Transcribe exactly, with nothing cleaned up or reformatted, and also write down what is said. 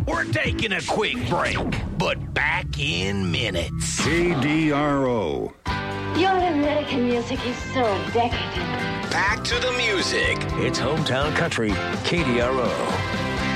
We're taking a quick break, but back in minutes. K D R O. Your American music is so decadent. Back to the music. It's hometown country, K D R O.